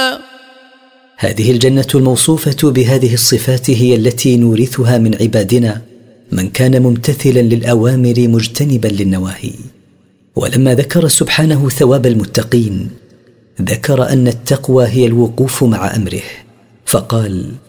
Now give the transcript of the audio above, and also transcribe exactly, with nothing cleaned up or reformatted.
هذه الجنة الموصوفة بهذه الصفات هي التي نورثها من عبادنا من كان ممتثلا للأوامر مجتنبا للنواهي. ولما ذكر سبحانه ثواب المتقين ذكر أن التقوى هي الوقوف مع أمره، فقال: